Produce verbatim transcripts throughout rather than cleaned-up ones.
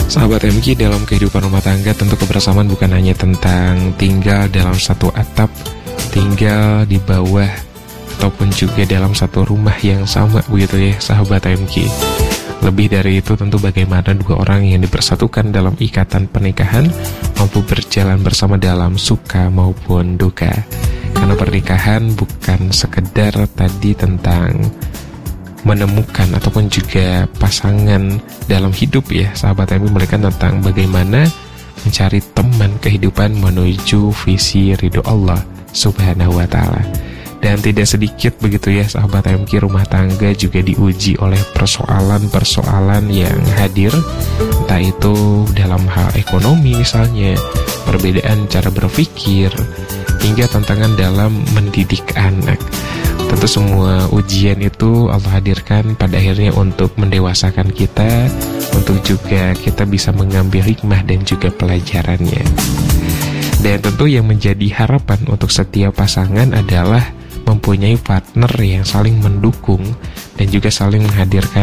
Sahabat M K, dalam kehidupan rumah tangga tentu kebersamaan bukan hanya tentang tinggal dalam satu atap, tinggal di bawah, ataupun juga dalam satu rumah yang sama, begitu ya sahabat M K. Lebih dari itu tentu bagaimana dua orang yang dipersatukan dalam ikatan pernikahan mampu berjalan bersama dalam suka maupun duka. Karena pernikahan bukan sekedar tadi tentang menemukan ataupun juga pasangan dalam hidup ya sahabat M K, melainkan tentang bagaimana mencari teman kehidupan menuju visi ridho Allah Subhanahu wa ta'ala. Dan tidak sedikit begitu ya sahabat M K, rumah tangga juga diuji oleh persoalan-persoalan yang hadir, entah itu dalam hal ekonomi misalnya, perbedaan cara berpikir, hingga tantangan dalam mendidik anak. Tentu semua ujian itu Allah hadirkan pada akhirnya untuk mendewasakan kita, untuk juga kita bisa mengambil hikmah dan juga pelajarannya. Dan tentu yang menjadi harapan untuk setiap pasangan adalah mempunyai partner yang saling mendukung dan juga saling menghadirkan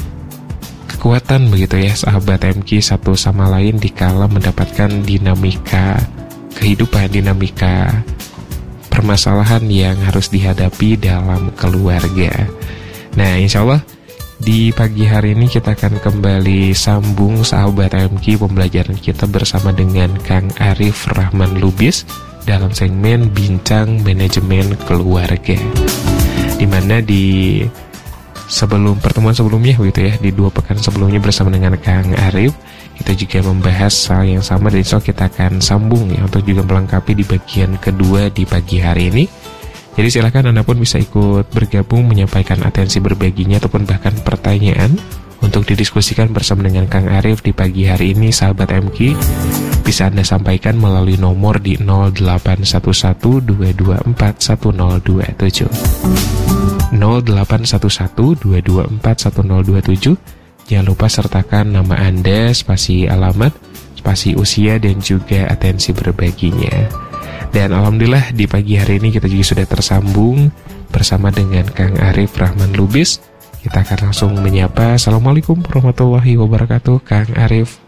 kekuatan begitu ya sahabat M K, satu sama lain dikala mendapatkan dinamika kehidupan, dinamika permasalahan yang harus dihadapi dalam keluarga. Nah, insya Allah di pagi hari ini kita akan kembali sambung sahabat M K pembelajaran kita bersama dengan Kang Arif Rahman Lubis dalam segmen Bincang Manajemen Keluarga, dimana di sebelum pertemuan sebelumnya gitu ya, di dua pekan sebelumnya bersama dengan Kang Arif kita juga membahas hal yang sama, dan insya Allah kita akan sambung ya untuk juga melengkapi di bagian kedua di pagi hari ini. Jadi silakan Anda pun bisa ikut bergabung, menyampaikan atensi berbaginya ataupun bahkan pertanyaan untuk didiskusikan bersama dengan Kang Arif di pagi hari ini sahabat M K. Bisa Anda sampaikan melalui nomor di nol delapan satu satu dua dua empat satu nol dua tujuh nol delapan satu satu dua dua empat satu nol dua tujuh. Jangan lupa sertakan nama Anda, spasi alamat, spasi usia, dan juga atensi berbaginya. Dan alhamdulillah di pagi hari ini kita juga sudah tersambung bersama dengan Kang Arif Rahman Lubis. Kita akan langsung menyapa. Assalamualaikum warahmatullahi wabarakatuh, Kang Arif.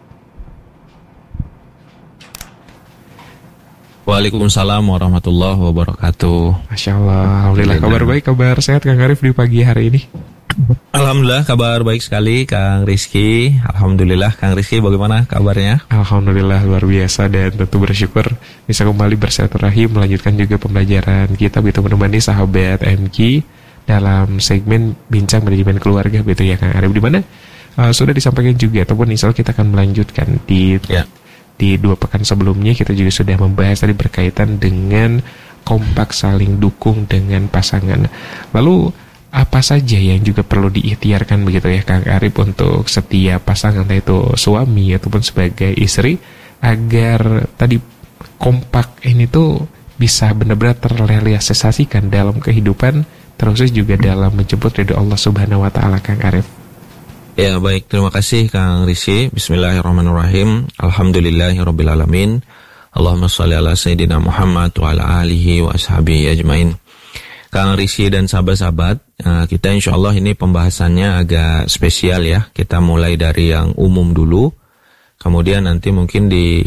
Waalaikumsalam warahmatullahi wabarakatuh. Masya Allah, alhamdulillah. Kabar baik, kabar sehat Kang Arif di pagi hari ini? Alhamdulillah kabar baik sekali Kang Rizky. Alhamdulillah Kang Rizky, bagaimana kabarnya? Alhamdulillah luar biasa, dan tentu bersyukur bisa kembali bersilaturahim melanjutkan juga pembelajaran kita begitu menemani sahabat M K dalam segmen Bincang Manajemen Keluarga begitu ya Kang Arif, di mana uh, sudah disampaikan juga ataupun insya Allah kita akan melanjutkan di ya. Di dua pekan sebelumnya kita juga sudah membahas tadi berkaitan dengan kompak saling dukung dengan pasangan. Lalu apa saja yang juga perlu diikhtiarkan begitu ya Kang Arif untuk setiap pasangan, entah itu suami ataupun sebagai istri, agar tadi kompak ini tuh bisa benar-benar terrealisasikan dalam kehidupan, terus juga dalam menjemput ridho Allah Subhanahu wa ta'ala, Kang Arif. Ya baik, terima kasih Kang Rizky. Bismillahirrahmanirrahim. Alhamdulillahirrabbilalamin. Allahumma sholli ala Sayyidina Muhammad wa ala alihi wa ashabihi ajmain. Kang Rizky dan sahabat-sahabat, kita insya Allah ini pembahasannya agak spesial ya. Kita mulai dari yang umum dulu, kemudian nanti mungkin di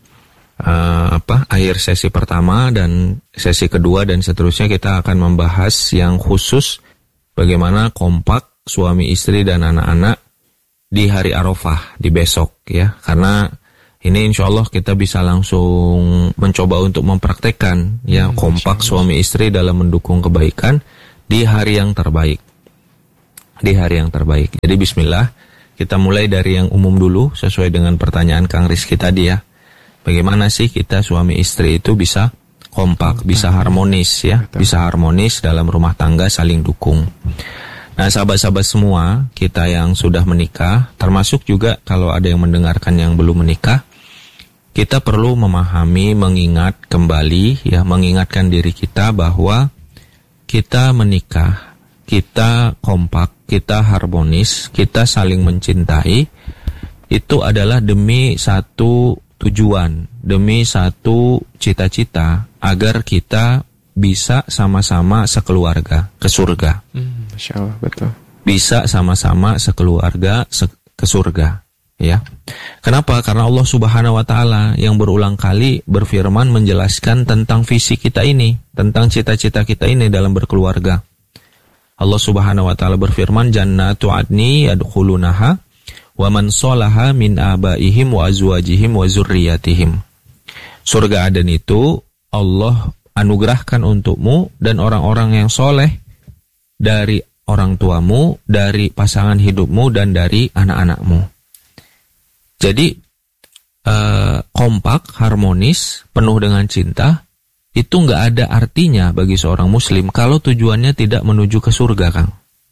uh, apa akhir sesi pertama dan sesi kedua dan seterusnya kita akan membahas yang khusus bagaimana kompak suami istri dan anak-anak di hari Arafah, di besok ya. Karena ini insya Allah kita bisa langsung mencoba untuk mempraktekkan ya hmm, kompak suami istri dalam mendukung kebaikan di hari yang terbaik. Di hari yang terbaik. Jadi bismillah, kita mulai dari yang umum dulu sesuai dengan pertanyaan Kang Rizky tadi ya. Bagaimana sih kita suami istri itu bisa kompak, bisa harmonis ya, bisa harmonis dalam rumah tangga, saling dukung. Nah sahabat-sahabat semua, kita yang sudah menikah, termasuk juga kalau ada yang mendengarkan yang belum menikah, kita perlu memahami, mengingat kembali, ya, mengingatkan diri kita bahwa kita menikah, kita kompak, kita harmonis, kita saling mencintai, itu adalah demi satu tujuan, demi satu cita-cita, agar kita bisa sama-sama sekeluarga ke surga. Hmm, Masya Allah, betul. Bisa sama-sama sekeluarga se- ke surga. Ya. Kenapa? Karena Allah Subhanahu wa taala yang berulang kali berfirman menjelaskan tentang visi kita ini, tentang cita-cita kita ini dalam berkeluarga. Allah Subhanahu wa taala berfirman, "Jannatu adni yadkhulunaha wa man shalaha min abaihim wa azwajihim wa dzurriyyatihim." Surga Aden itu Allah anugerahkan untukmu dan orang-orang yang soleh dari orang tuamu, dari pasangan hidupmu, dan dari anak-anakmu. Jadi eh, kompak, harmonis, penuh dengan cinta, itu nggak ada artinya bagi seorang muslim kalau tujuannya tidak menuju ke surga, Kang.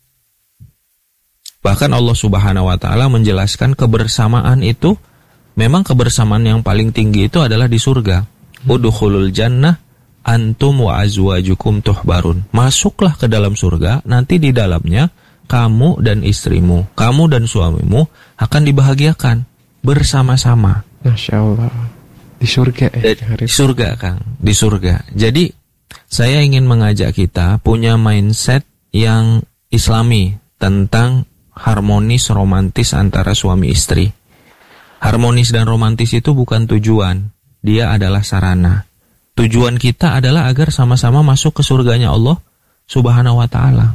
Bahkan Allah Subhanahu wa taala menjelaskan kebersamaan itu, memang kebersamaan yang paling tinggi itu adalah di surga. Udkhulul jannah antum wa azwajukum tuhbarun. Masuklah ke dalam surga, nanti di dalamnya kamu dan istrimu, kamu dan suamimu akan dibahagiakan bersama-sama. Masya Allah. Di surga ya? Di surga, Kang. Di surga. Jadi saya ingin mengajak kita punya mindset yang islami tentang harmonis romantis antara suami istri. Harmonis dan romantis itu bukan tujuan, dia adalah sarana. Tujuan kita adalah agar sama-sama masuk ke surganya Allah Subhanahu wa taala.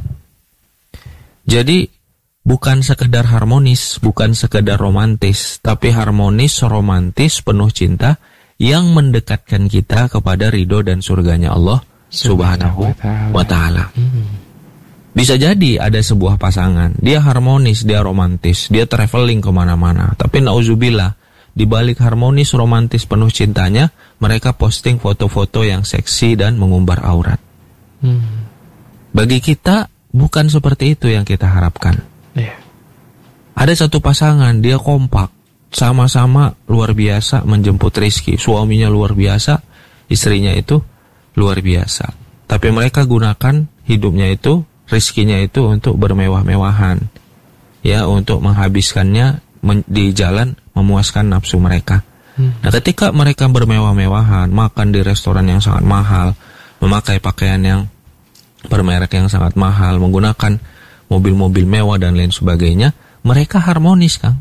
Jadi bukan sekedar harmonis, bukan sekedar romantis, tapi harmonis, romantis, penuh cinta yang mendekatkan kita kepada ridho dan surganya Allah Subhanahu wa ta'ala. Bisa jadi ada sebuah pasangan, dia harmonis, dia romantis, dia traveling kemana-mana, tapi nauzubillah, di balik harmonis, romantis, penuh cintanya, mereka posting foto-foto yang seksi dan mengumbar aurat. Hmm. Bagi kita, bukan seperti itu yang kita harapkan. Yeah. Ada satu pasangan, dia kompak, sama-sama luar biasa menjemput rezeki. Suaminya luar biasa, istrinya itu luar biasa. Tapi mereka gunakan hidupnya itu, rezekinya itu untuk bermewah-mewahan, ya, untuk menghabiskannya men- di jalan memuaskan nafsu mereka. Hmm. Nah, ketika mereka bermewah-mewahan, makan di restoran yang sangat mahal, memakai pakaian yang bermerek yang sangat mahal, menggunakan mobil-mobil mewah dan lain sebagainya, mereka harmonis, Kang.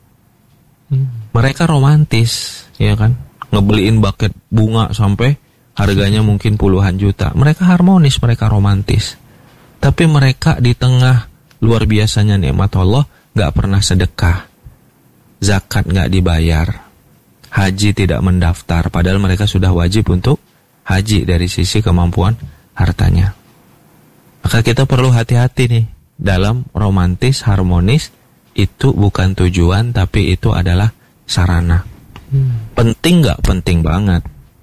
Hmm. Mereka romantis, ya kan? Ngebeliin buket bunga sampai harganya mungkin puluhan juta. Mereka harmonis, mereka romantis. Tapi mereka di tengah luar biasanya nikmat Allah, gak pernah sedekah, zakat gak dibayar, haji tidak mendaftar, padahal mereka sudah wajib untuk haji dari sisi kemampuan hartanya. Maka kita perlu hati-hati nih, dalam romantis, harmonis, itu bukan tujuan, tapi itu adalah sarana. Hmm. Penting gak? Penting banget.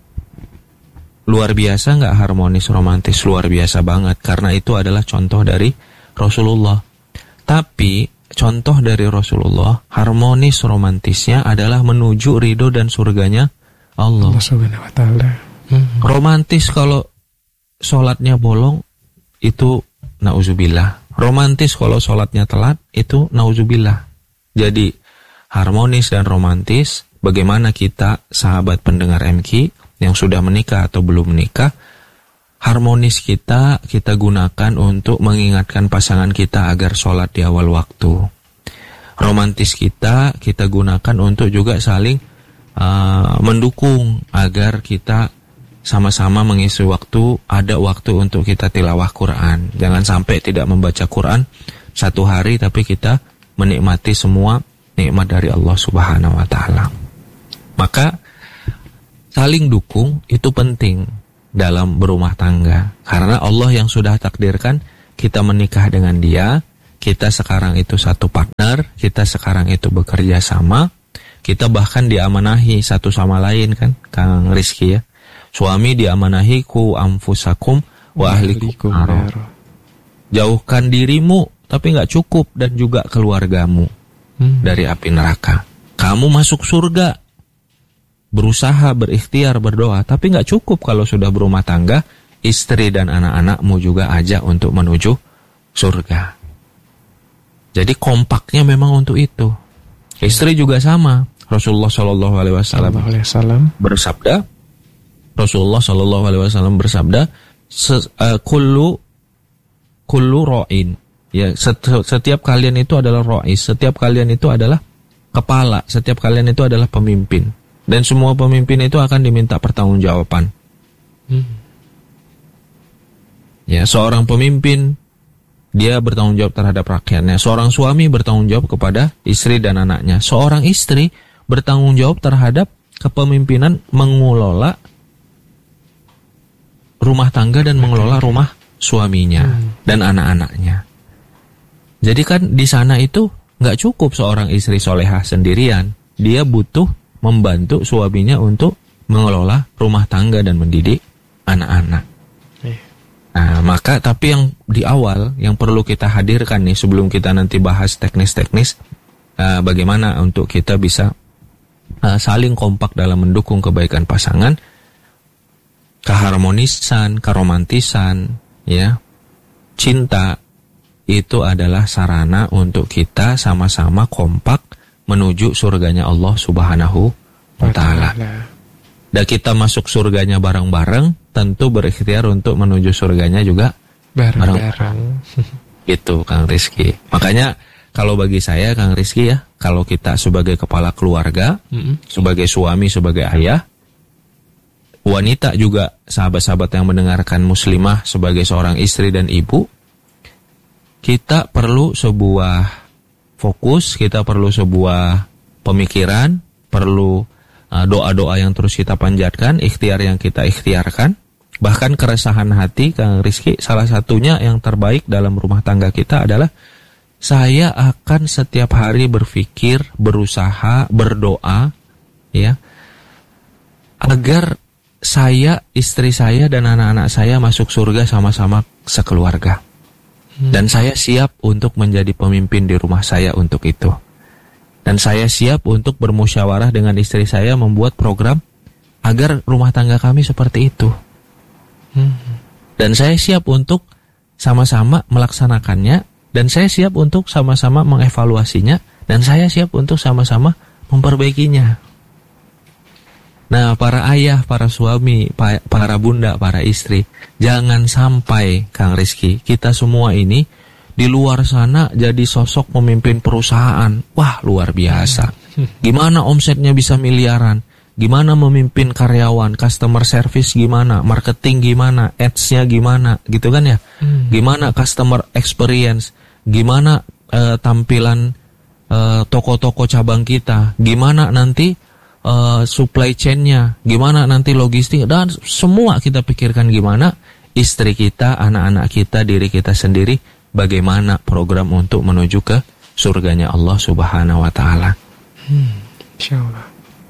Luar biasa gak harmonis, romantis? Luar biasa banget, karena itu adalah contoh dari Rasulullah. Tapi contoh dari Rasulullah, harmonis romantisnya adalah menuju ridho dan surganya Allah Subhanahu wa taala. Hmm. Romantis kalau sholatnya bolong, itu nauzubillah. Romantis kalau sholatnya telat, itu nauzubillah. Jadi harmonis dan romantis, bagaimana kita sahabat pendengar M Q yang sudah menikah atau belum menikah, harmonis kita kita gunakan untuk mengingatkan pasangan kita agar sholat di awal waktu. Romantis kita kita gunakan untuk juga saling uh, mendukung agar kita sama-sama mengisi waktu, ada waktu untuk kita tilawah Quran. Jangan sampai tidak membaca Quran satu hari tapi kita menikmati semua nikmat dari Allah Subhanahu wa taala. Maka saling dukung itu penting dalam berumah tangga, karena Allah yang sudah takdirkan kita menikah dengan dia, kita sekarang itu satu partner, kita sekarang itu bekerja sama, kita bahkan diamanahi satu sama lain, kan Kang Rizky ya, suami diamanahi ku anfusakum wa ahlikum nar, jauhkan dirimu tapi nggak cukup, dan juga keluargamu hmm. dari api neraka. Kamu masuk surga, berusaha, berikhtiar, berdoa, tapi nggak cukup kalau sudah berumah tangga, istri dan anak-anakmu juga ajak untuk menuju surga. Jadi kompaknya memang untuk itu. Istri juga sama. Rasulullah Shallallahu Alaihi Wasallam bersabda, Rasulullah Shallallahu Alaihi Wasallam bersabda, kullu kullu ro'in. Ya, setiap kalian itu adalah ro'is. Setiap kalian itu adalah kepala, setiap kalian itu adalah pemimpin. Dan semua pemimpin itu akan diminta pertanggungjawaban. Hmm. Ya, seorang pemimpin dia bertanggung jawab terhadap rakyatnya. Seorang suami bertanggung jawab kepada istri dan anaknya. Seorang istri bertanggung jawab terhadap kepemimpinan mengelola rumah tangga dan mengelola rumah suaminya hmm. dan anak-anaknya. Jadi kan di sana itu nggak cukup seorang istri solehah sendirian. Dia butuh membantu suaminya untuk mengelola rumah tangga dan mendidik anak-anak. Nah, maka tapi yang di awal yang perlu kita hadirkan nih sebelum kita nanti bahas teknis-teknis uh, bagaimana untuk kita bisa uh, saling kompak dalam mendukung kebaikan pasangan, keharmonisan, keromantisan, ya, cinta itu adalah sarana untuk kita sama-sama kompak menuju surganya Allah Subhanahu wa Ta'ala. Dan kita masuk surganya bareng-bareng, tentu berikhtiar untuk menuju surganya juga bareng-bareng. Itu Kang Rizky. Makanya kalau bagi saya Kang Rizky ya, kalau kita sebagai kepala keluarga, mm-hmm. sebagai suami, sebagai ayah, wanita juga sahabat-sahabat yang mendengarkan muslimah sebagai seorang istri dan ibu, kita perlu sebuah fokus, kita perlu sebuah pemikiran, perlu doa-doa yang terus kita panjatkan, ikhtiar yang kita ikhtiarkan, bahkan keresahan hati Kang Rizky, salah satunya yang terbaik dalam rumah tangga kita adalah saya akan setiap hari berpikir, berusaha, berdoa, ya, agar saya, istri saya dan anak-anak saya masuk surga sama-sama sekeluarga. Hmm. Dan saya siap untuk menjadi pemimpin di rumah saya untuk itu. Dan saya siap untuk bermusyawarah dengan istri saya membuat program agar rumah tangga kami seperti itu. Hmm. Dan saya siap untuk sama-sama melaksanakannya. Dan saya siap untuk sama-sama mengevaluasinya. Dan saya siap untuk sama-sama memperbaikinya. Nah, para ayah, para suami, para bunda, para istri, jangan sampai, Kang Rizky, kita semua ini di luar sana jadi sosok pemimpin perusahaan. Wah, luar biasa. Gimana omsetnya bisa miliaran? Gimana memimpin karyawan, customer service gimana, marketing gimana, ads-nya gimana, gitu kan ya? Gimana customer experience? Gimana uh, tampilan uh, toko-toko cabang kita? Gimana nanti uh, supply chain-nya? Gimana nanti logistik? Dan semua kita pikirkan gimana istri kita, anak-anak kita, diri kita sendiri, bagaimana program untuk menuju ke surganya Allah Subhanahu wa Ta'ala. Hmm, insyaallah.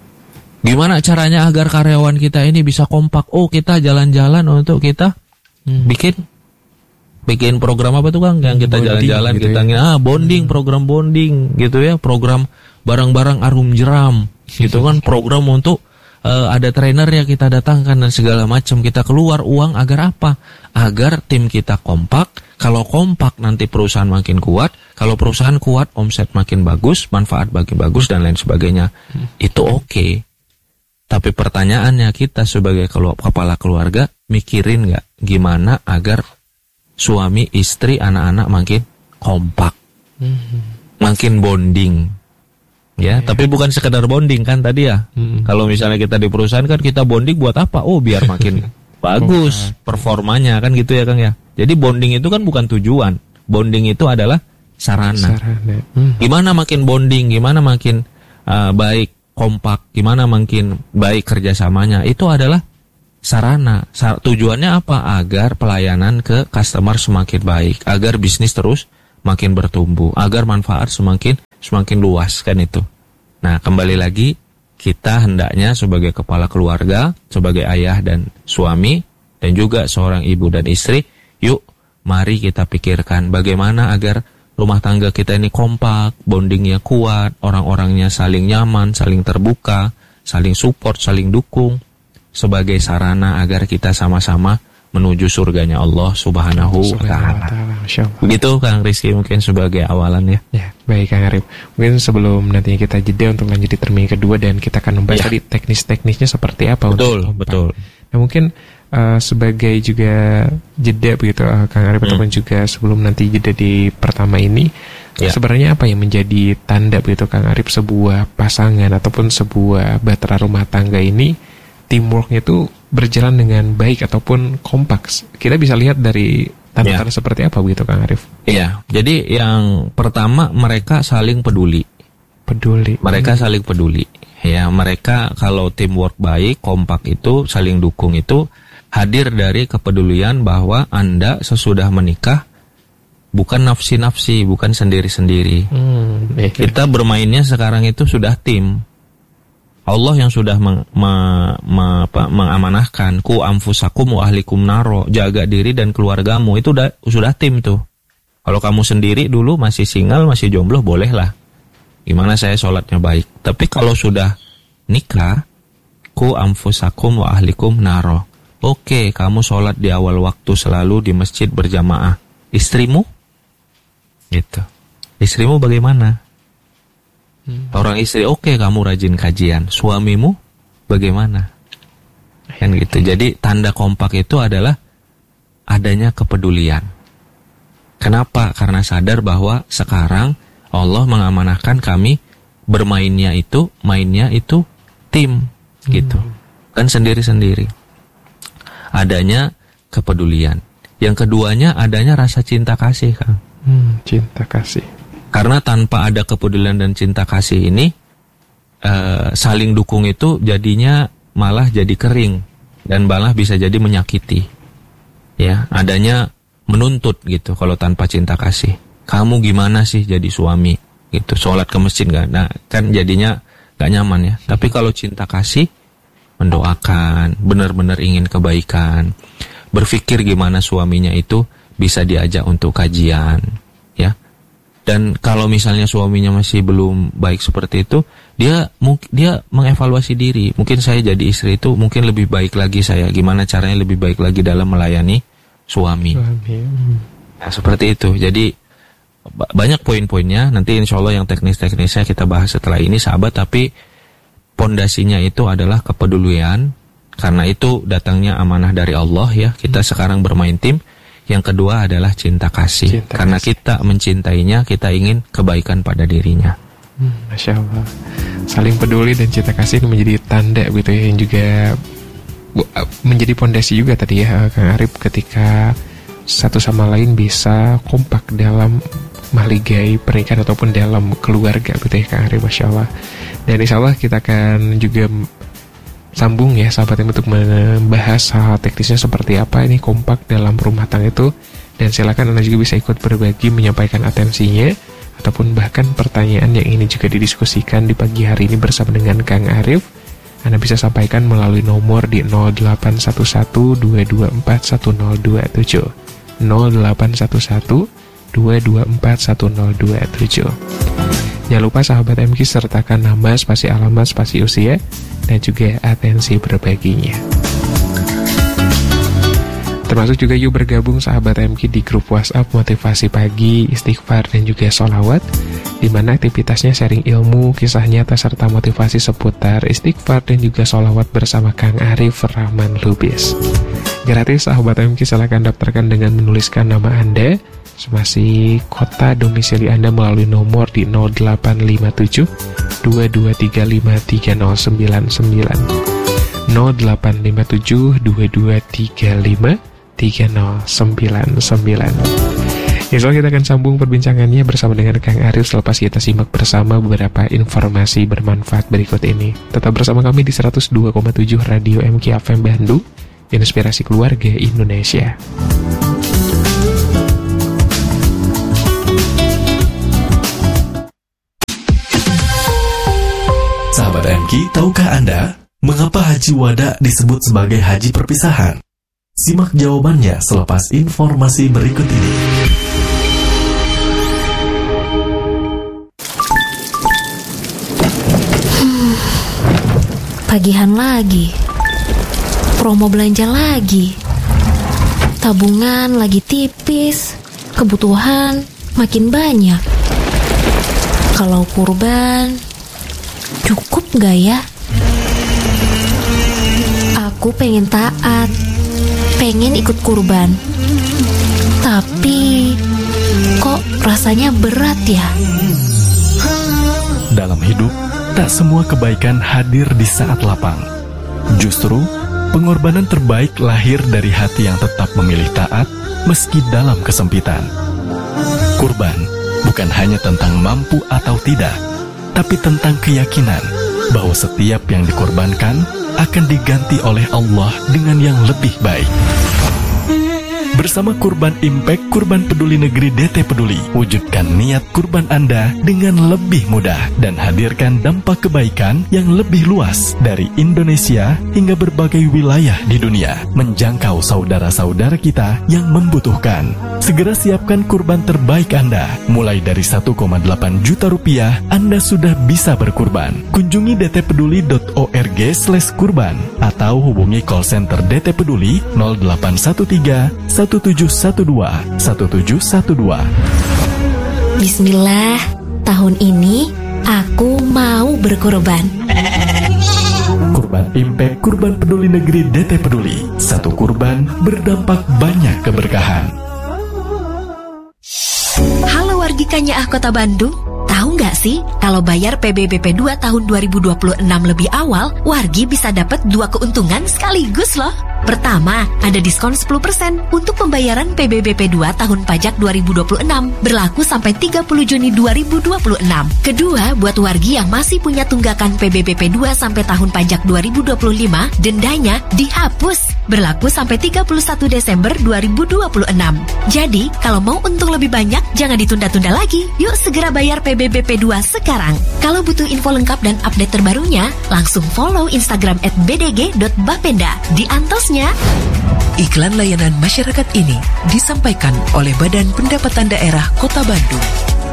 Gimana caranya agar karyawan kita ini bisa kompak? Oh, kita jalan-jalan untuk kita hmm. bikin bikin program apa tuh Kang? Yang kita bonding, jalan-jalan gitu kita ya? ah bonding, hmm. program bonding gitu ya, program barang-barang arum jeram gitu kan, program untuk uh, ada trainer yang kita datangkan dan segala macam. Kita keluar uang agar apa? Agar tim kita kompak. Kalau kompak nanti perusahaan makin kuat, kalau perusahaan kuat omset makin bagus, manfaat makin bagus dan lain sebagainya. Hmm. Itu oke. Okay. Tapi pertanyaannya kita sebagai kepala keluarga mikirin nggak gimana agar suami, istri, anak-anak makin kompak, hmm. makin bonding. Ya, yeah. Tapi bukan sekedar bonding kan tadi ya. Hmm. Kalau misalnya kita di perusahaan kan kita bonding buat apa? Oh, biar makin bagus performanya kan gitu ya Kang ya. Jadi bonding itu kan bukan tujuan. Bonding itu adalah sarana. sarana. Hmm. Gimana makin bonding, gimana makin uh, baik, kompak, gimana makin baik kerjasamanya. Itu adalah sarana. Sar- tujuannya apa? Agar pelayanan ke customer semakin baik. Agar bisnis terus makin bertumbuh. Agar manfaat semakin semakin luas kan itu. Nah, kembali lagi kita hendaknya sebagai kepala keluarga, sebagai ayah dan suami, dan juga seorang ibu dan istri, yuk mari kita pikirkan bagaimana agar rumah tangga kita ini kompak, bondingnya kuat, orang-orangnya saling nyaman, saling terbuka, saling support, saling dukung, sebagai sarana agar kita sama-sama menuju surganya Allah Subhanahu wa Ta'ala. Begitu Kang Rizky mungkin sebagai awalan ya. Ya, baik Kang Arif. Mungkin sebelum nantinya kita jeda untuk lanjut di termin kedua dan kita akan membahas ya. Tadi teknis-teknisnya seperti apa. Betul, untuk betul. Nah mungkin uh, sebagai juga jeda begitu uh, Kang Arif, hmm. ataupun juga sebelum nanti jeda di pertama ini, Ya. Sebenarnya apa yang menjadi tanda begitu Kang Arif sebuah pasangan ataupun sebuah bahtera rumah tangga ini teamworknya itu berjalan dengan baik ataupun kompak? Kita bisa lihat dari tanda-tanda ya. Seperti apa begitu Kang Arif? Iya, jadi yang pertama mereka saling peduli. Peduli. Mereka hmm. saling peduli. Ya, mereka kalau teamwork baik, kompak itu saling dukung itu hadir dari kepedulian bahwa Anda sesudah menikah bukan nafsi-nafsi, bukan sendiri-sendiri. Hmm, eh, Kita bermainnya sekarang itu sudah tim. Allah yang sudah meng, me, me, apa, mengamanahkan ku anfusakum wa ahlikum naro, jaga diri dan keluargamu, itu udah, sudah tim tuh. Kalau kamu sendiri dulu masih single, masih jomblo, bolehlah. Gimana saya sholatnya baik. Tapi kalau sudah nikah, ku anfusakum wa ahlikum naro. Oke, kamu sholat di awal waktu selalu di masjid berjamaah. Istrimu? Gitu. Istrimu bagaimana? Hmm. Orang istri, oke kamu rajin kajian. Suamimu bagaimana? Kan gitu. Jadi tanda kompak itu adalah adanya kepedulian. Kenapa? Karena sadar bahwa sekarang Allah mengamanahkan kami bermainnya itu, mainnya itu tim, gitu. Hmm. Kan sendiri-sendiri. Adanya kepedulian. Yang keduanya adanya rasa cinta kasih, Kang. Hmm, cinta kasih. Karena tanpa ada kepedulian dan cinta kasih ini, uh, saling dukung itu jadinya malah jadi kering dan malah bisa jadi menyakiti. Ya, adanya menuntut gitu kalau tanpa cinta kasih. Kamu gimana sih jadi suami? Gitu, sholat ke masjid nggak? Nah, kan jadinya nggak nyaman ya. Tapi kalau cinta kasih, mendoakan, benar-benar ingin kebaikan, berpikir gimana suaminya itu bisa diajak untuk kajian, ya. Dan kalau misalnya suaminya masih belum baik seperti itu, dia dia mengevaluasi diri. Mungkin saya jadi istri itu mungkin lebih baik lagi saya. Gimana caranya lebih baik lagi dalam melayani suami. suami. Nah, seperti itu. Jadi banyak poin-poinnya. Nanti insya Allah yang teknis-teknisnya kita bahas setelah ini, sahabat. Tapi pondasinya itu adalah kepedulian, karena itu datangnya amanah dari Allah ya. Kita sekarang bermain tim. Yang kedua adalah cinta kasih, cinta karena kasih. Kita mencintainya, kita ingin kebaikan pada dirinya. hmm, Masya Allah. Saling peduli dan cinta kasih ini menjadi tanda gitu ya, yang juga menjadi pondasi juga tadi ya Kang Arif, ketika satu sama lain bisa kompak dalam maligai pernikahan ataupun dalam keluarga gitu ya Kang Arif, Masya Allah. Dan insya Allah kita akan juga sambung ya sahabat yang untuk membahas hal teknisnya seperti apa ini kompak dalam rumah tangga itu. Dan silakan Anda juga bisa ikut berbagi, menyampaikan atensinya ataupun bahkan pertanyaan yang ini juga didiskusikan di pagi hari ini bersama dengan Kang Arif. Anda bisa sampaikan melalui nomor di nol delapan satu satu dua dua empat satu nol dua tujuh nol delapan satu satu dua dua empat satu nol dua tujuh. Jangan lupa sahabat M K sertakan nama, spasi alamat, spasi usia, dan juga atensi berbaginya. Termasuk juga yuk bergabung sahabat M K di grup WhatsApp Motivasi Pagi, Istighfar, dan juga Sholawat, di mana aktivitasnya sharing ilmu, kisah nyata, serta motivasi seputar istighfar dan juga sholawat bersama Kang Arif Rahman Lubis. Gratis sahabat M K, silakan daftarkan dengan menuliskan nama Anda, semasi kota domisili Anda melalui nomor di nol delapan lima tujuh dua dua tiga lima tiga nol sembilan sembilan nol delapan lima tujuh dua dua tiga lima tiga nol sembilan sembilan. Insya Allah kita akan sambung perbincangannya bersama dengan Kang Arif selepas kita simak bersama beberapa informasi bermanfaat berikut ini. Tetap bersama kami di seratus dua koma tujuh Radio M K F M Bandung, inspirasi keluarga Indonesia. Sahabat M K, tahukah Anda mengapa Haji Wada disebut sebagai haji perpisahan? Simak jawabannya selepas informasi berikut ini. Hmm, pagihan lagi, promo belanja lagi, tabungan lagi tipis, kebutuhan makin banyak. Kalau kurban, cukup gak ya? Aku pengen taat, pengen ikut kurban. Tapi kok rasanya berat ya? Dalam hidup, tak semua kebaikan hadir di saat lapang. Justru, pengorbanan terbaik lahir dari hati yang tetap memilih taat meski dalam kesempitan. Kurban bukan hanya tentang mampu atau tidak, tapi tentang keyakinan bahwa setiap yang dikorbankan akan diganti oleh Allah dengan yang lebih baik. Bersama Kurban Impact Kurban Peduli Negeri D T Peduli, wujudkan niat kurban Anda dengan lebih mudah dan hadirkan dampak kebaikan yang lebih luas dari Indonesia hingga berbagai wilayah di dunia, menjangkau saudara-saudara kita yang membutuhkan. Segera siapkan kurban terbaik Anda. Mulai dari satu koma delapan juta rupiah, Anda sudah bisa berkurban. Kunjungi d t peduli dot org slash kurban atau hubungi call center D T Peduli nol delapan satu tiga satu tujuh satu dua satu tujuh satu dua. Bismillah, tahun ini aku mau berkurban. Kurban Impact Kurban Peduli Negeri D T Peduli. Satu kurban berdampak banyak keberkahan. Halo wargi Kanyaah Kota Bandung. Tahu nggak sih, kalau bayar P B B P dua tahun dua ribu dua puluh enam lebih awal, wargi bisa dapat dua keuntungan sekaligus loh. Pertama, ada diskon sepuluh persen untuk pembayaran P B B P dua tahun pajak dua ribu dua puluh enam, berlaku sampai tiga puluh Juni dua ribu dua puluh enam. Kedua, buat wargi yang masih punya tunggakan P B B P dua sampai tahun pajak dua ribu dua puluh lima, dendanya dihapus, berlaku sampai tiga puluh satu Desember dua ribu dua puluh enam. Jadi, kalau mau untung lebih banyak, jangan ditunda-tunda lagi. Yuk segera bayar P B B P dua sekarang. Kalau butuh info lengkap dan update terbarunya, langsung follow Instagram at b d g dot bapenda. Di antosnya. Iklan layanan masyarakat ini disampaikan oleh Badan Pendapatan Daerah Kota Bandung.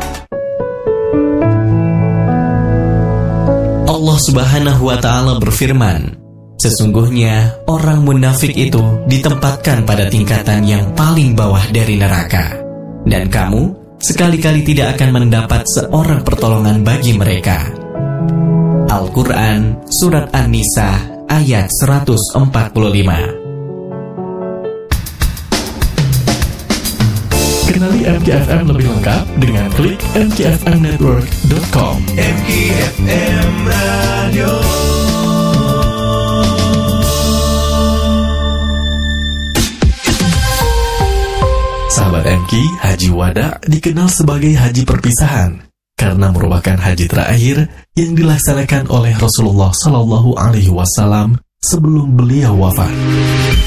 Allah Subhanahu wa Ta'ala berfirman, sesungguhnya orang munafik itu ditempatkan pada tingkatan yang paling bawah dari neraka, dan kamu sekali-kali tidak akan mendapat seorang pertolongan bagi mereka. Al-Quran Surat An-Nisa ayat seratus empat puluh lima. Kenali M K F M lebih lengkap dengan klik m k f m network dot com. M K F M Radio. Sahabat M K, Haji Wada dikenal sebagai haji perpisahan karena merupakan haji terakhir yang dilaksanakan oleh Rasulullah Shallallahu Alaihi Wasallam sebelum beliau wafat.